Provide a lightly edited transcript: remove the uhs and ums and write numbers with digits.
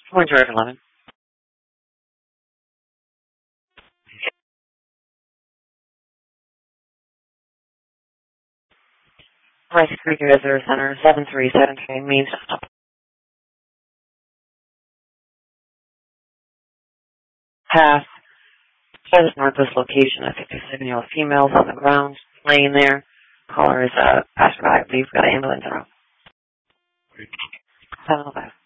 Morning, George 11. Rice Creek Visitor Center, 7373 Main Stop. Pass. Says northwest location. I think there's 7 females on the ground laying there. Caller is passerby. We've got an ambulance around. 705.